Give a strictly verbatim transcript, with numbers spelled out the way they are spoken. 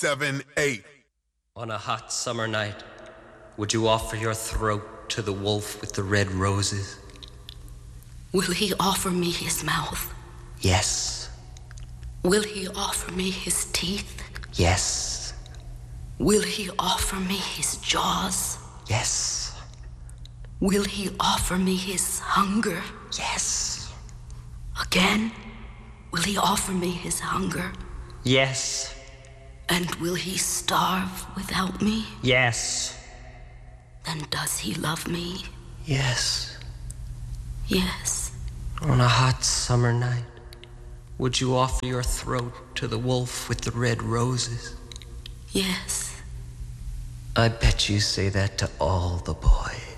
seven eight. On a hot summer night, would you offer your throat to the wolf with the red roses? Will he offer me his mouth? Yes. Will he offer me his teeth? Yes. Will he offer me his jaws? Yes. Will he offer me his hunger? Yes. Again? Will he offer me his hunger? Yes. And will he starve without me? Yes. Then does he love me? Yes. Yes. On a hot summer night, would you offer your throat to the wolf with the red roses? Yes. I bet you say that to all the boys.